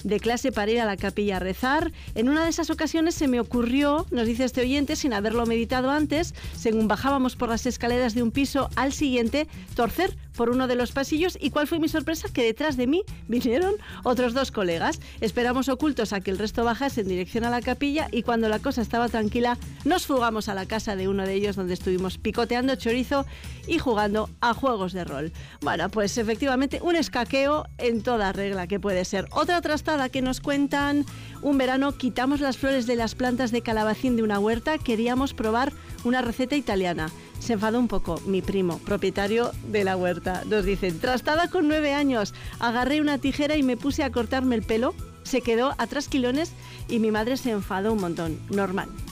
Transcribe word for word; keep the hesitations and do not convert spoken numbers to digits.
de clase para ir a la capilla a rezar. En una de esas ocasiones se me ocurrió, nos dice este oyente, sin haberlo meditado antes, según bajábamos por las escaleras de un piso al siguiente, torcer por uno de los pasillos. ¿Y cuál fue mi sorpresa? Que detrás de mí vinieron otros dos colegas. Esperamos ocultos a que el resto bajase en dirección a la capilla y cuando la cosa estaba tranquila nos fugamos a la casa de uno de ellos donde estuvimos picoteando chorizo y jugando a juegos de rol. Bueno, pues efectivamente un escaqueo en toda regla que puede ser. Otra trastada que nos cuentan: un verano quitamos las flores de las plantas de calabacín de una huerta, queríamos probar una receta italiana. Se enfadó un poco mi primo, propietario de la huerta. Nos dicen: trastada con nueve años, agarré una tijera y me puse a cortarme el pelo, se quedó a trasquilones y mi madre se enfadó un montón. Normal.